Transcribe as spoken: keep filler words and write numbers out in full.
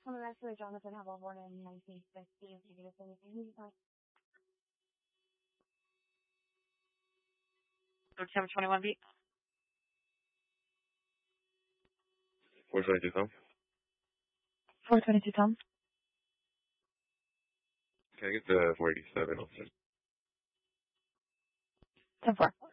I'm actually Jonathan Hubble, born in nineteen fifty. If you get anything, September twenty-one B. four twenty-two Tom. four twenty-two Tom. Can I get the four eighty-seven also? ten four.